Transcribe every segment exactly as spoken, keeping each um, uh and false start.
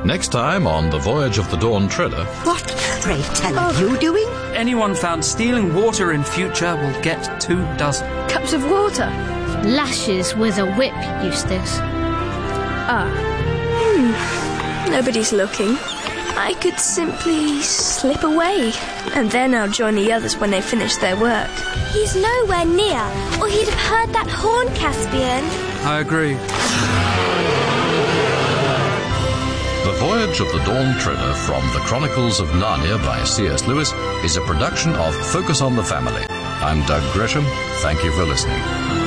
Next time on The Voyage of the Dawn Treader. What, pray tell, are you doing? Anyone found stealing water in future will get two dozen. Cups of water? Lashes with a whip, Eustace. Ah. Hmm. Nobody's looking. I could simply slip away, and then I'll join the others when they finish their work. He's nowhere near, or he'd have heard that horn, Caspian. I agree. The Voyage of the Dawn Treader from The Chronicles of Narnia by C S Lewis is a production of Focus on the Family. I'm Doug Gresham. Thank you for listening.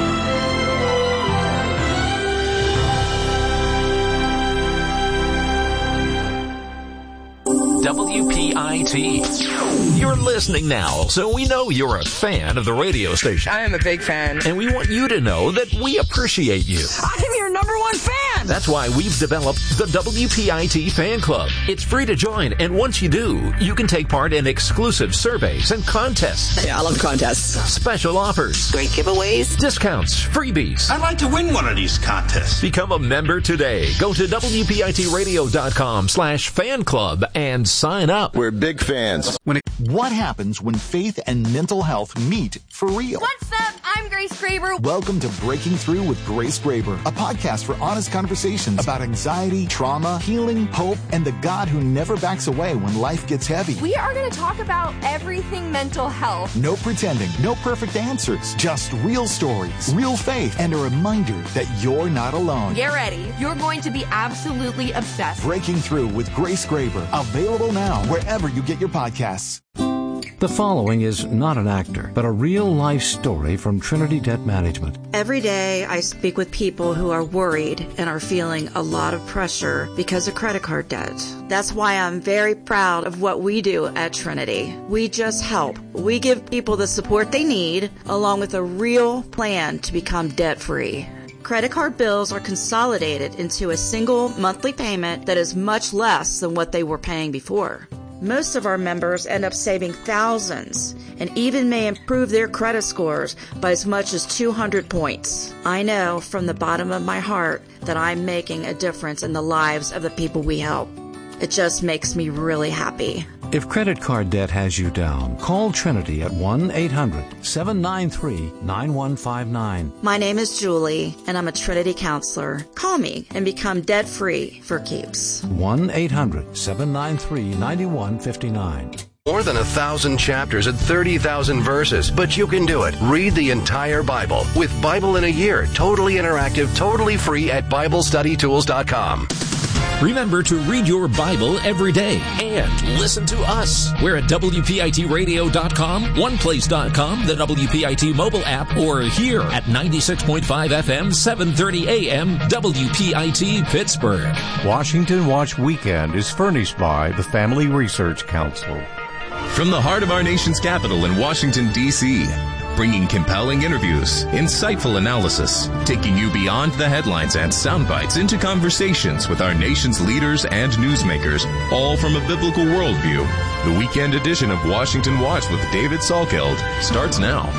W P I T. You're listening now, so we know you're a fan of the radio station. I am a big fan. And we want you to know that we appreciate you. I'm your number one fan! That's why we've developed the W P I T Fan Club. It's free to join, and once you do, you can take part in exclusive surveys and contests. Yeah, I love contests. Special offers. Great giveaways. Discounts. Freebies. I'd like to win one of these contests. Become a member today. Go to W P I T radio dot com slash fan club and sign up. We're big fans. When it, what happens when faith and mental health meet for real? What's up? I'm Grace Graber. Welcome to Breaking Through with Grace Graber, a podcast for honest conversations about anxiety, trauma, healing, hope, and the God who never backs away when life gets heavy. We are going to talk about everything mental health. No pretending, no perfect answers, just real stories, real faith, and a reminder that you're not alone. Get ready. You're going to be absolutely obsessed. Breaking Through with Grace Graber, available now wherever you get your podcasts. The following is not an actor, but a real-life story from Trinity Debt Management. Every day I speak with people who are worried and are feeling a lot of pressure because of credit card debt. That's why I'm very proud of what we do at Trinity. We just help. We give people the support they need, along with a real plan to become debt-free. Credit card bills are consolidated into a single monthly payment that is much less than what they were paying before. Most of our members end up saving thousands and even may improve their credit scores by as much as two hundred points. I know from the bottom of my heart that I'm making a difference in the lives of the people we help. It just makes me really happy. If credit card debt has you down, call Trinity at one eight hundred seven nine three nine one five nine. My name is Julie, and I'm a Trinity counselor. Call me and become debt-free for keeps. one eight hundred seven nine three nine one five nine. More than a thousand chapters and thirty thousand verses, but you can do it. Read the entire Bible with Bible in a Year, totally interactive, totally free at Bible Study Tools dot com. Remember to read your Bible every day and listen to us. We're at W P I T radio dot com, one place dot com, the W P I T mobile app, or here at ninety-six point five F M, seven thirty A M, W P I T Pittsburgh. Washington Watch Weekend is furnished by the Family Research Council. From the heart of our nation's capital in Washington, D C, bringing compelling interviews, insightful analysis, taking you beyond the headlines and sound bites into conversations with our nation's leaders and newsmakers, all from a biblical worldview. The weekend edition of Washington Watch with David Salkeld starts now.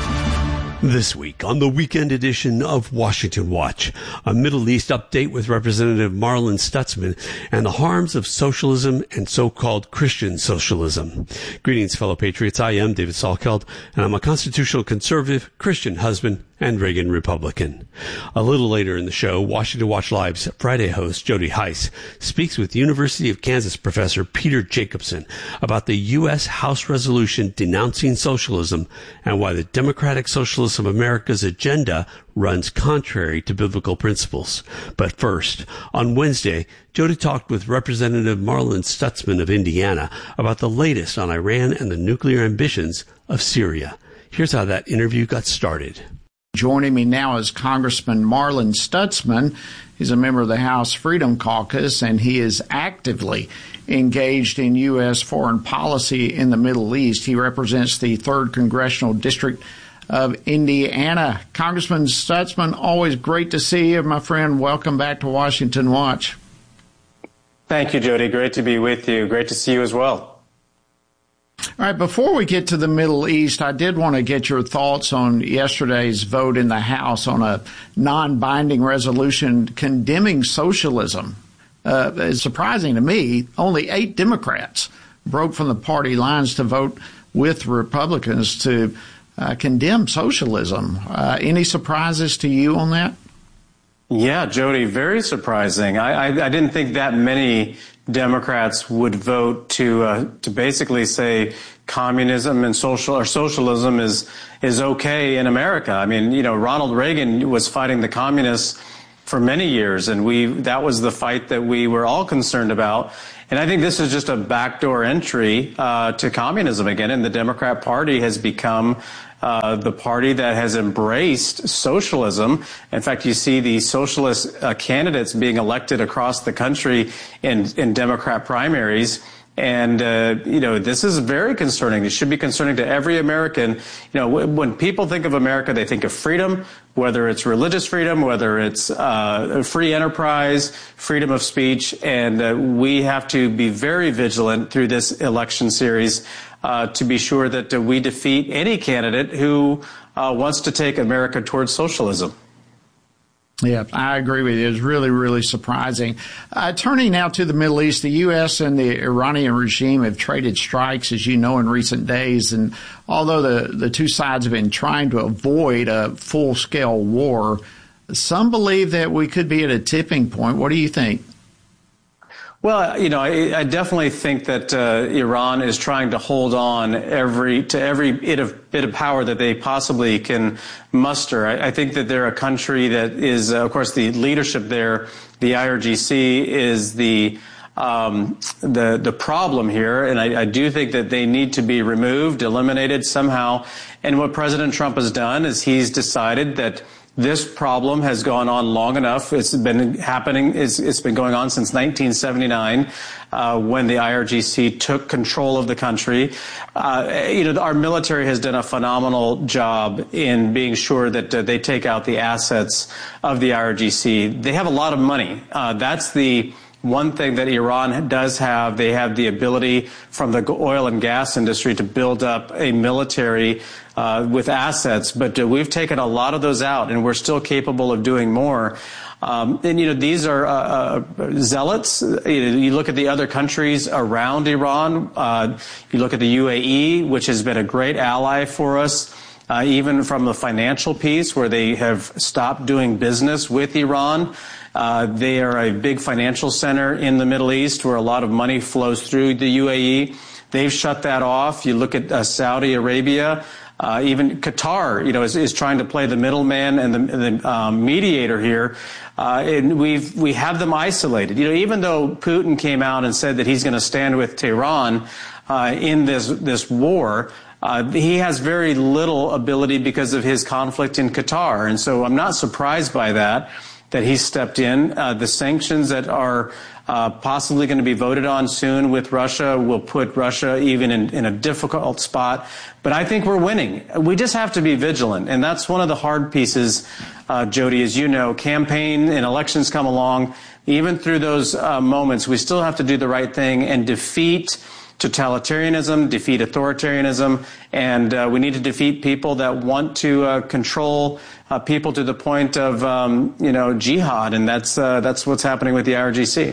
This week on the weekend edition of Washington Watch, a Middle East update with Representative Marlin Stutzman and the harms of socialism and so-called Christian socialism. Greetings, fellow patriots. I am David Salkeld, and I'm a constitutional conservative, Christian husband, and Reagan Republican. A little later in the show, Washington Watch Live's Friday host, Jody Heiss, speaks with University of Kansas professor Peter Jacobson about the U S House resolution denouncing socialism and why the Democratic Socialists of America's agenda runs contrary to biblical principles. But first, on Wednesday, Jody talked with Representative Marlin Stutzman of Indiana about the latest on Iran and the nuclear ambitions of Syria. Here's how that interview got started. Joining me now is Congressman Marlin Stutzman. He's a member of the House Freedom Caucus, and he is actively engaged in U S foreign policy in the Middle East. He represents the third Congressional District of Indiana. Congressman Stutzman, always great to see you, my friend. Welcome back to Washington Watch. Thank you, Jody. Great to be with you. Great to see you as well. All right, before we get to the Middle East, I did want to get your thoughts on yesterday's vote in the House on a non-binding resolution condemning socialism. uh, is surprising to me. Only eight Democrats broke from the party lines to vote with Republicans to uh, condemn socialism. Uh, any surprises to you on that? Yeah, Jody, very surprising. I, I, I didn't think that many Democrats would vote to uh, to basically say communism and social or socialism is is okay in America. I mean, you know, Ronald Reagan was fighting the communists for many years, and we that was the fight that we were all concerned about. And I think this is just a backdoor entry uh, to communism again, and the Democrat Party has become Uh, the party that has embraced socialism. In fact, you see the socialist uh, candidates being elected across the country in, in Democrat primaries. And, uh, you know, this is very concerning. It should be concerning to every American. You know, w- when people think of America, they think of freedom, whether it's religious freedom, whether it's uh, free enterprise, freedom of speech. And uh, we have to be very vigilant through this election series Uh, to be sure that uh, we defeat any candidate who uh, wants to take America towards socialism. Yeah, I agree with you. It's really, really surprising. Uh, turning now to the Middle East, the U S and the Iranian regime have traded strikes, as you know, in recent days. And although the, the two sides have been trying to avoid a full-scale war, some believe that we could be at a tipping point. What do you think? Well, you know, I, I definitely think that uh, Iran is trying to hold on every to every bit of bit of power that they possibly can muster. I, I think that they're a country that is, uh, of course, the leadership there, the I R G C, is the um, the the problem here, and I, I do think that they need to be removed, eliminated somehow. And what President Trump has done is he's decided that this problem has gone on long enough. It's been happening. It's, it's been going on since nineteen seventy-nine, uh, when the I R G C took control of the country. Uh, you know, our military has done a phenomenal job in being sure that uh, they take out the assets of the I R G C. They have a lot of money. Uh, that's the one thing that Iran does have. They have the ability from the oil and gas industry to build up a military uh, with assets, but uh, we've taken a lot of those out, and we're still capable of doing more. Um, and, you know, these are uh, uh, zealots. You know, you look at the other countries around Iran. Uh, you look at the U A E, which has been a great ally for us, uh, even from the financial piece, where they have stopped doing business with Iran. Uh, they are a big financial center in the Middle East where a lot of money flows through the U A E. They've shut that off. You look at uh, Saudi Arabia, uh, even Qatar, you know, is, is trying to play the middleman and the, the um, mediator here. Uh, and we've, we have them isolated. You know, even though Putin came out and said that he's going to stand with Tehran uh, in this, this war, Uh, he has very little ability because of his conflict in Qatar. And so I'm not surprised by that, that he stepped in. Uh, the sanctions that are uh, possibly going to be voted on soon with Russia will put Russia even in, in a difficult spot. But I think we're winning. We just have to be vigilant. And that's one of the hard pieces, uh, Jody, as you know. Campaign and elections come along. Even through those uh, moments, we still have to do the right thing and defeat totalitarianism, defeat authoritarianism, and uh, we need to defeat people that want to uh, control uh, people to the point of, um, you know, jihad, and that's uh, that's what's happening with the I R G C.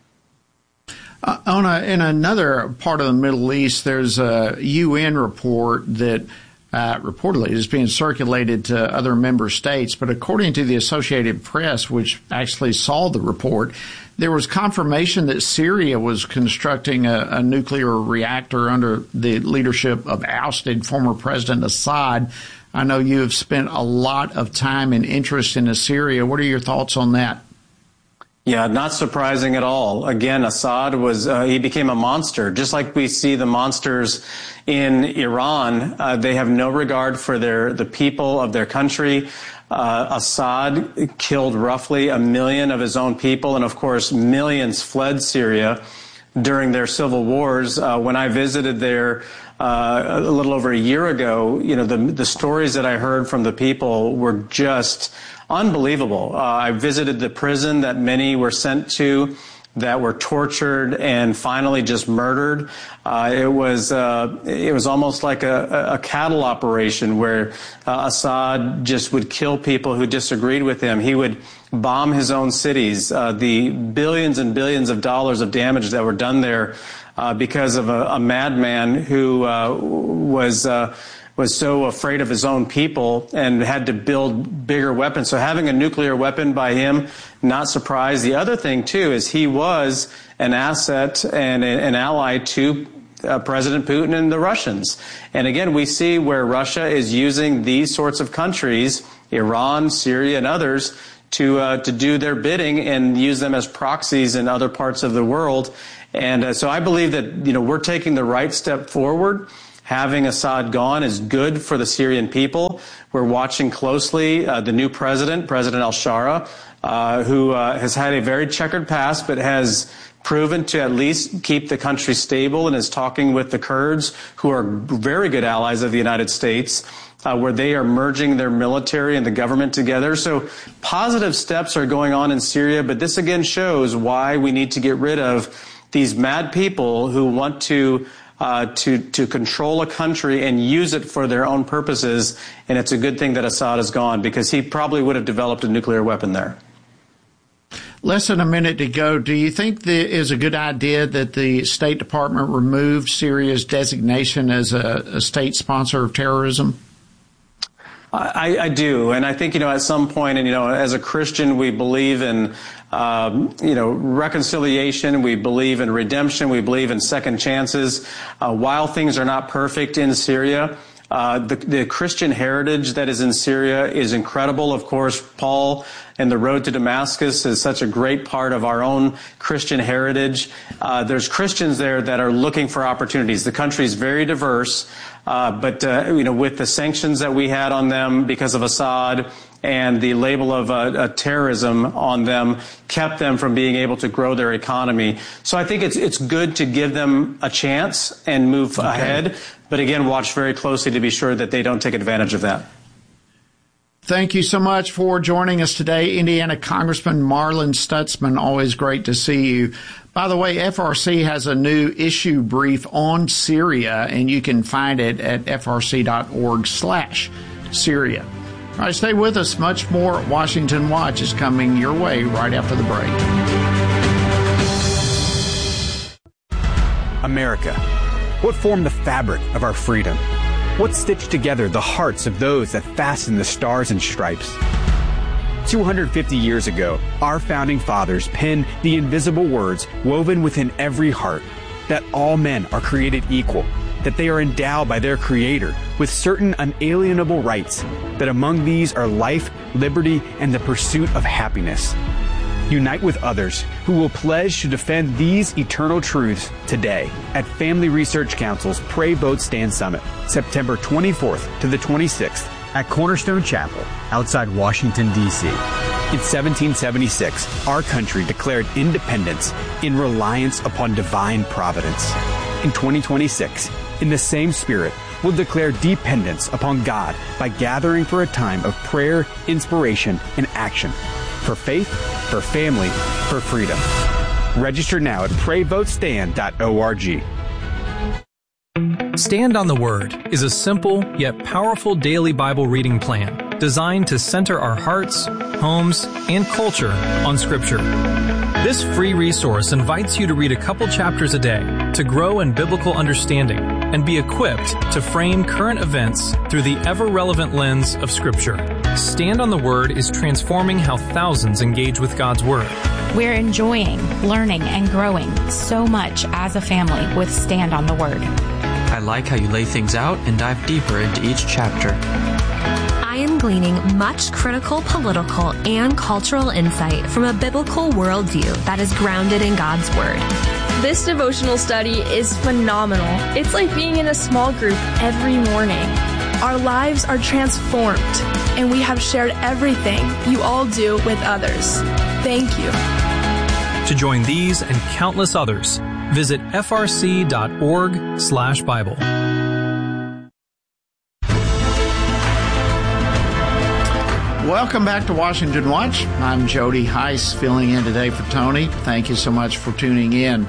Uh, on a, in another part of the Middle East, there's a U N report that uh, reportedly is being circulated to other member states, but according to the Associated Press, which actually saw the report, there was confirmation that Syria was constructing a, a nuclear reactor under the leadership of ousted former President Assad. I know you have spent a lot of time and interest in Syria. What are your thoughts on that? Yeah, not surprising at all. Again, Assad was, uh, he became a monster. Just like we see the monsters in Iran, uh, they have no regard for their, the people of their country. Uh, Assad killed roughly a million of his own people, and of course, millions fled Syria during their civil wars. Uh, when I visited there uh, a little over a year ago, you know, the, the stories that I heard from the people were just unbelievable. Uh, I visited the prison that many were sent to that were tortured and finally just murdered. Uh, it was uh, it was almost like a, a cattle operation where uh, Assad just would kill people who disagreed with him. He would bomb his own cities. Uh, the billions and billions of dollars of damage that were done there uh, because of a, a madman who uh, was uh, was so afraid of his own people and had to build bigger weapons. So having a nuclear weapon by him, not surprised. The other thing, too, is he was an asset and an ally to uh, President Putin and the Russians. And again, we see where Russia is using these sorts of countries, Iran, Syria, and others, to uh, to do their bidding and use them as proxies in other parts of the world. And uh, so I believe that, you know, we're taking the right step forward. Having Assad gone is good for the Syrian people. We're watching closely uh, the new president, President al-Shara, uh, who uh, has had a very checkered past, but has proven to at least keep the country stable and is talking with the Kurds, who are very good allies of the United States, uh, where they are merging their military and the government together. So positive steps are going on in Syria, but this again shows why we need to get rid of these mad people who want to Uh, to, to control a country and use it for their own purposes. And it's a good thing that Assad is gone, because he probably would have developed a nuclear weapon there. Less than a minute to go. Do you think it is a good idea that the State Department removed Syria's designation as a, a state sponsor of terrorism? I, I do. And I think, you know, at some point, and, you know, as a Christian, we believe in, um, you know, reconciliation. We believe in redemption. We believe in second chances. Uh, while things are not perfect in Syria, uh, the, the Christian heritage that is in Syria is incredible. Of course, Paul and the road to Damascus is such a great part of our own Christian heritage. Uh, there's Christians there that are looking for opportunities. The country is very diverse. Uh, but, uh, you know, with the sanctions that we had on them because of Assad and the label of uh, uh, terrorism on them kept them from being able to grow their economy. So I think it's it's good to give them a chance and move okay. ahead. But again, watch very closely to be sure that they don't take advantage of that. Thank you so much for joining us today, Indiana Congressman Marlin Stutzman. Always great to see you. By the way, F R C has a new issue brief on Syria, and you can find it at frc.org slash Syria. All right, stay with us. Much more Washington Watch is coming your way right after the break. America, what formed the fabric of our freedom? What stitched together the hearts of those that fastened the stars and stripes? two hundred fifty years ago, our founding fathers penned the invisible words woven within every heart, that all men are created equal, that they are endowed by their Creator with certain unalienable rights, that among these are life, liberty, and the pursuit of happiness. Unite with others who will pledge to defend these eternal truths today at Family Research Council's Pray Vote Stand Summit, September twenty-fourth to the twenty-sixth at Cornerstone Chapel outside Washington, D C In seventeen seventy-six, our country declared independence in reliance upon divine providence. In twenty twenty-six, in the same spirit, we'll declare dependence upon God by gathering for a time of prayer, inspiration, and action. For faith, for family, for freedom. Register now at pray vote stand dot org. Stand on the Word is a simple yet powerful daily Bible reading plan designed to center our hearts, homes, and culture on Scripture. This free resource invites you to read a couple chapters a day to grow in biblical understanding and be equipped to frame current events through the ever-relevant lens of Scripture. Stand on the Word is transforming how thousands engage with God's Word. We're enjoying, learning, and growing so much as a family with Stand on the Word. I like how you lay things out and dive deeper into each chapter. I am gleaning much critical political and cultural insight from a biblical worldview that is grounded in God's Word. This devotional study is phenomenal. It's like being in a small group every morning. Our lives are transformed, and we have shared everything you all do with others. Thank you. To join these and countless others, visit frc.org slash Bible. Welcome back to Washington Watch. I'm Jody Heiss, filling in today for Tony. Thank you so much for tuning in.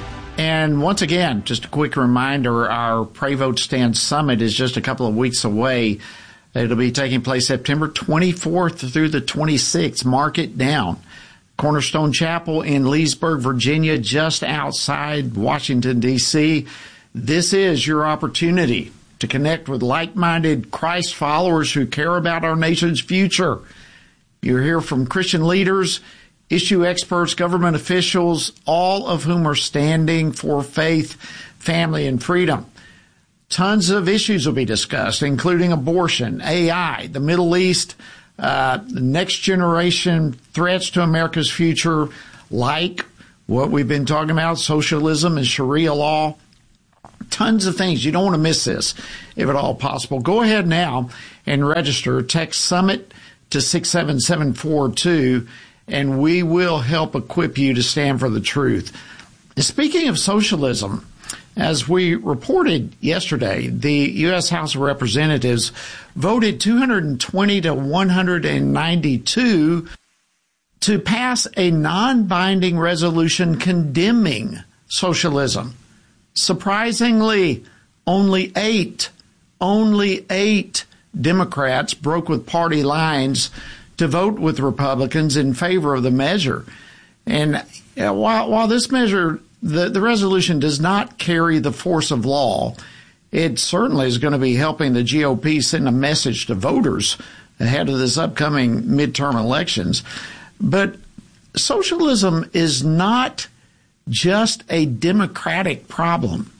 And once again, just a quick reminder, our Pray Vote Stand Summit is just a couple of weeks away. It'll be taking place September twenty-fourth through the twenty-sixth. Mark it down. Cornerstone Chapel in Leesburg, Virginia, just outside Washington, D C This is your opportunity to connect with like-minded Christ followers who care about our nation's future. You'll hear from Christian leaders, issue experts, government officials, all of whom are standing for faith, family, and freedom. Tons of issues will be discussed, including abortion, A I, the Middle East, uh, the next generation threats to America's future, like what we've been talking about, socialism and Sharia law. Tons of things. You don't want to miss this, if at all possible. Go ahead now and register. Text SUMMIT to six seven seven four two, and we will help equip you to stand for the truth. Speaking of socialism, as we reported yesterday, the U S House of Representatives voted two hundred twenty to one hundred ninety-two to pass a non-binding resolution condemning socialism. Surprisingly, only eight, only eight Democrats broke with party lines to vote with Republicans in favor of the measure. And while, while this measure, the, the resolution does not carry the force of law, it certainly is going to be helping the G O P send a message to voters ahead of this upcoming midterm elections. But socialism is not just a democratic problem.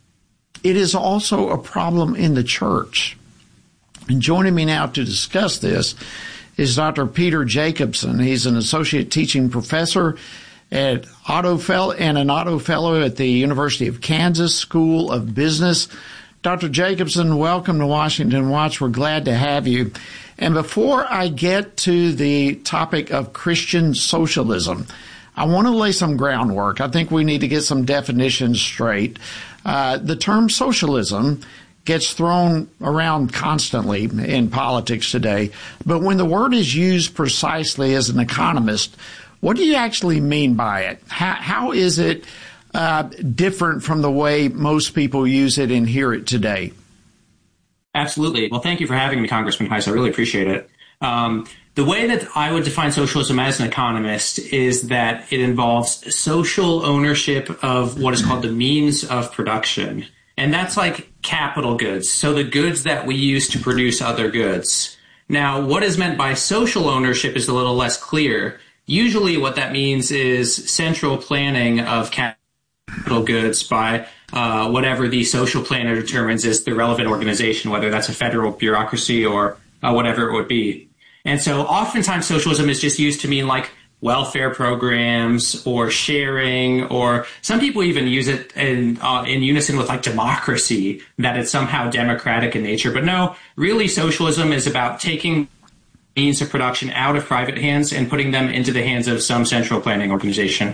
It is also a problem in the church. And joining me now to discuss this is Doctor Peter Jacobson. He's an associate teaching professor at Otto Fellow and an Otto Fellow at the University of Kansas School of Business. Doctor Jacobson, welcome to Washington Watch. We're glad to have you. And before I get to the topic of Christian socialism, I want to lay some groundwork. I think we need to get some definitions straight. Uh, the term socialism gets thrown around constantly in politics today, but when the word is used precisely as an economist, what do you actually mean by it? How, how is it uh, different from the way most people use it and hear it today? Absolutely. Well, thank you for having me, Congressman Heiss. I really appreciate it. Um, the way that I would define socialism as an economist is that it involves social ownership of what is called the means of production. And that's like capital goods, so the goods that we use to produce other goods. Now, what is meant by social ownership is a little less clear. Usually what that means is central planning of capital goods by uh, whatever the social planner determines is the relevant organization, whether that's a federal bureaucracy or uh, whatever it would be. And so oftentimes socialism is just used to mean like welfare programs or sharing, or some people even use it in, uh, in unison with like democracy, that it's somehow democratic in nature. But no, really socialism is about taking means of production out of private hands and putting them into the hands of some central planning organization.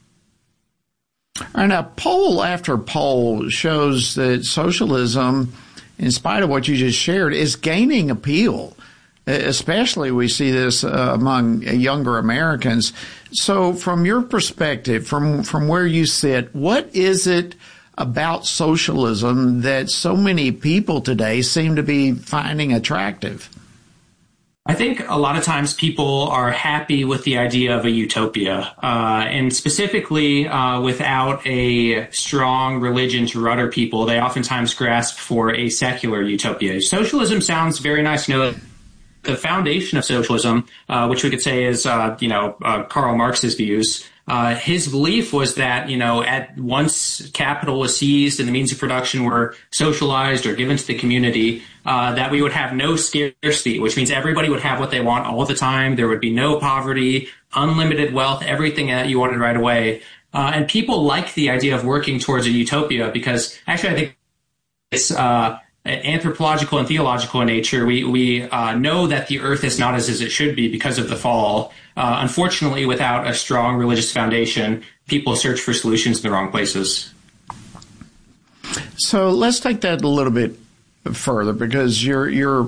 And a poll after poll shows that socialism, in spite of what you just shared, is gaining appeal. Especially we see this uh, among younger Americans. So from your perspective, from, from where you sit, what is it about socialism that so many people today seem to be finding attractive? I think a lot of times people are happy with the idea of a utopia, uh, and specifically uh, without a strong religion to rudder people, they oftentimes grasp for a secular utopia. Socialism sounds very nice, you know. The foundation of socialism, uh, which we could say is, uh, you know, uh, Karl Marx's views, uh, his belief was that, you know, at once capital was seized and the means of production were socialized or given to the community, uh, that we would have no scarcity, which means everybody would have what they want all the time. There would be no poverty, unlimited wealth, everything that you wanted right away. Uh, and people like the idea of working towards a utopia because actually I think it's, uh, anthropological and theological in nature. We we uh, know that the earth is not as, as it should be because of the fall. Uh, unfortunately, without a strong religious foundation, people search for solutions in the wrong places. So let's take that a little bit further, because you're you're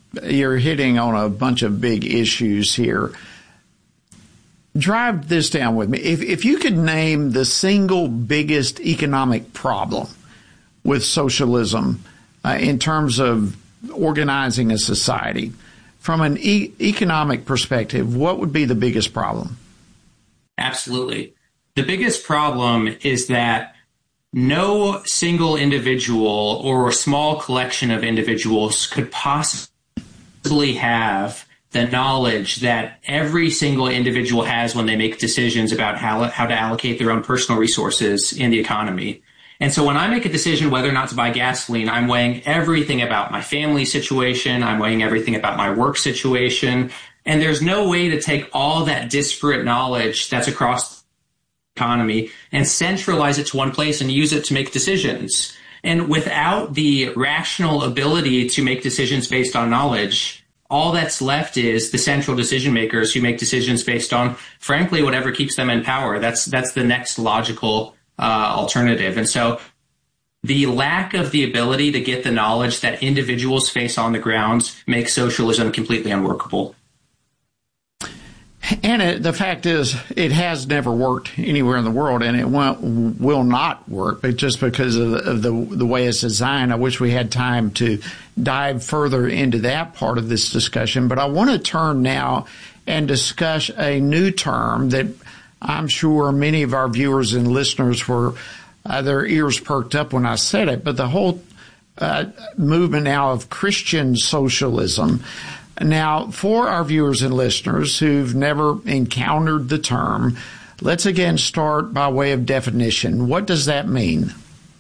you're hitting on a bunch of big issues here. Drive this down with me. If, if you could name the single biggest economic problem with socialism uh, in terms of organizing a society, from an e- economic perspective, what would be the biggest problem? Absolutely. The biggest problem is that no single individual or a small collection of individuals could possibly have the knowledge that every single individual has when they make decisions about how, how to allocate their own personal resources in the economy. And so when I make a decision whether or not to buy gasoline, I'm weighing everything about my family situation. I'm weighing everything about my work situation. And there's no way to take all that disparate knowledge that's across the economy and centralize it to one place and use it to make decisions. And without the rational ability to make decisions based on knowledge, all that's left is the central decision makers who make decisions based on, frankly, whatever keeps them in power. That's that's the next logical uh, alternative. And so the lack of the ability to get the knowledge that individuals face on the ground makes socialism completely unworkable. And it, the fact is, it has never worked anywhere in the world, and it won't, will not work, but just because of, the, of the, the way it's designed. I wish we had time to dive further into that part of this discussion. But I want to turn now and discuss a new term that I'm sure many of our viewers and listeners were, uh, their ears perked up when I said it, but the whole uh, movement now of Christian socialism. Now, for our viewers and listeners who've never encountered the term, let's again start by way of definition. What does that mean?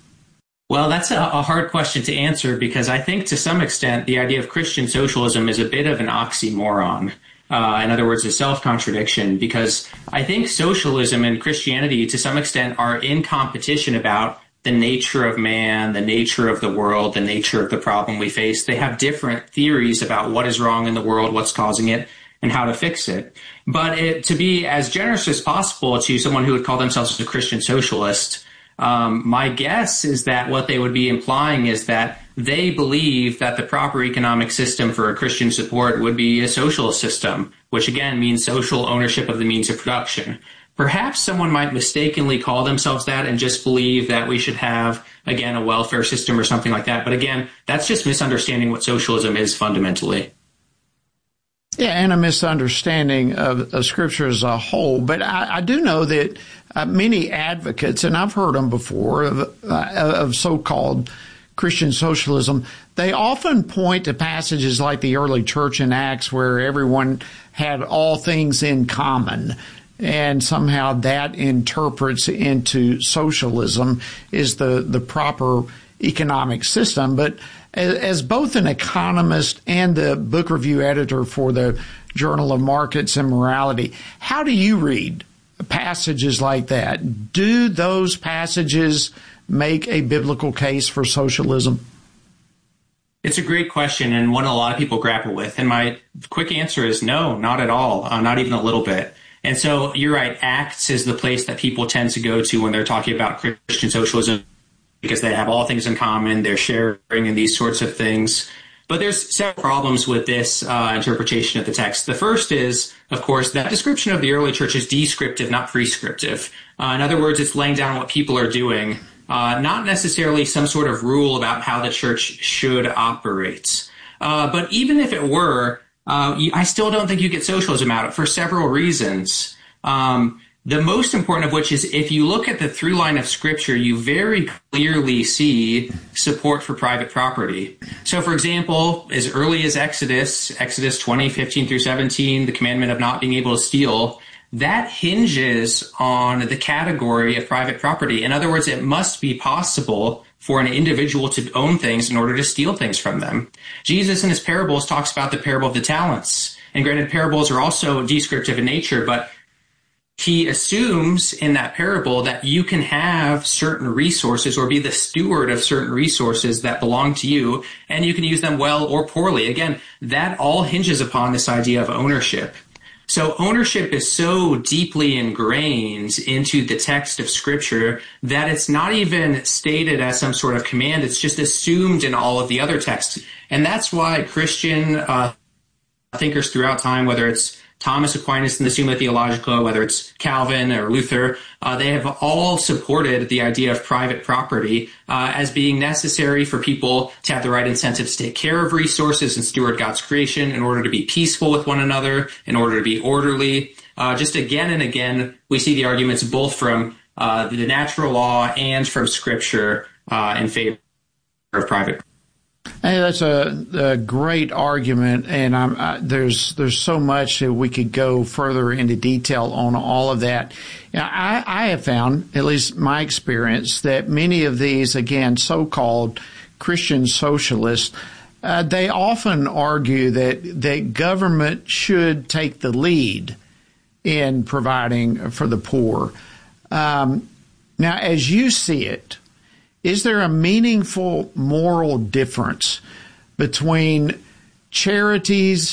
Well, that's a, a hard question to answer because I think to some extent the idea of Christian socialism is a bit of an oxymoron. Uh, in other words, a self-contradiction, because I think socialism and Christianity to some extent are in competition about the nature of man, the nature of the world, the nature of the problem we face. They have different theories about what is wrong in the world, what's causing it, and how to fix it. But it, to be as generous as possible to someone who would call themselves a Christian socialist, um, my guess is that what they would be implying is that they believe that the proper economic system for a Christian support would be a socialist system, which again means social ownership of the means of production. Perhaps someone might mistakenly call themselves that and just believe that we should have, again, a welfare system or something like that. But again, that's just misunderstanding what socialism is fundamentally. Yeah, and a misunderstanding of, of Scripture as a whole. But I, I do know that uh, many advocates, and I've heard them before, of, uh, of so-called Christian socialism, they often point to passages like the early church in Acts where everyone had all things in common. And somehow that interprets into socialism is the, the proper economic system. But as, as both an economist and the book review editor for the Journal of Markets and Morality, how do you read passages like that? Do those passages make a biblical case for socialism? It's a great question and one a lot of people grapple with. And my quick answer is no, not at all, uh, not even a little bit. And so you're right, Acts is the place that people tend to go to when they're talking about Christian socialism because they have all things in common, they're sharing in these sorts of things. But there's several problems with this uh, interpretation of the text. The first is, of course, that description of the early church is descriptive, not prescriptive. Uh, in other words, it's laying down what people are doing, uh, not necessarily some sort of rule about how the church should operate. Uh, but even if it were, Uh, I still don't think you get socialism out of it for several reasons. Um, the most important of which is if you look at the through line of Scripture, you very clearly see support for private property. So, for example, as early as Exodus, Exodus twenty, fifteen through seventeen, the commandment of not being able to steal, that hinges on the category of private property. In other words, it must be possible for an individual to own things in order to steal things from them. Jesus in his parables talks about the parable of the talents. And granted, parables are also descriptive in nature, but he assumes in that parable that you can have certain resources or be the steward of certain resources that belong to you, and you can use them well or poorly. Again, that all hinges upon this idea of ownership. So ownership is so deeply ingrained into the text of Scripture that it's not even stated as some sort of command. It's just assumed in all of the other texts. And that's why Christian uh, thinkers throughout time, whether it's Thomas Aquinas in the Summa Theologica, whether it's Calvin or Luther, uh, they have all supported the idea of private property uh, as being necessary for people to have the right incentives to take care of resources and steward God's creation in order to be peaceful with one another, in order to be orderly. Uh, just again and again, we see the arguments both from uh, the natural law and from Scripture uh, in favor of private. Hey, that's a, a great argument, and I'm, I, there's there's so much that we could go further into detail on all of that. Now, I, I have found, at least my experience, that many of these, again, so-called Christian socialists, uh, they often argue that that government should take the lead in providing for the poor. Um, now, as you see it, is there a meaningful moral difference between charities